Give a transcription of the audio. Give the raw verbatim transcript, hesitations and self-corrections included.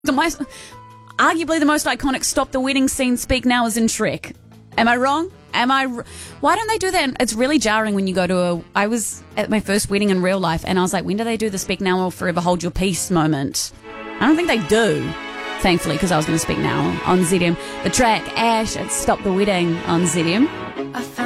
The most, arguably the most iconic stop the wedding scene, Speak Now, is in Shrek. Am I wrong? Am I? R- Why don't they do that? It's really jarring when you go to a. I was at my first wedding in real life, and I was like, when do they do the Speak Now or Forever Hold Your Peace moment? I don't think they do. Thankfully, because I was going to speak now on Z M. The track Ash, it's Stop the Wedding on Z M.